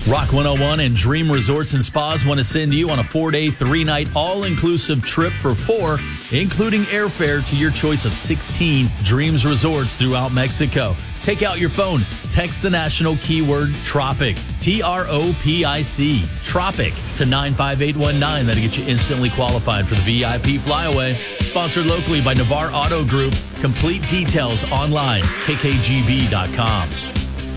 Rock 101 and Dream Resorts and Spas want to send you on a 4-day, 3-night, all-inclusive trip for 4, including airfare to your choice of 16 Dreams Resorts throughout Mexico. Take out your phone, text the national keyword TROPIC, TROPIC, TROPIC to 95819. That'll get you instantly qualified for the VIP flyaway. Sponsored locally by Navarre Auto Group. Complete details online, kkgb.com.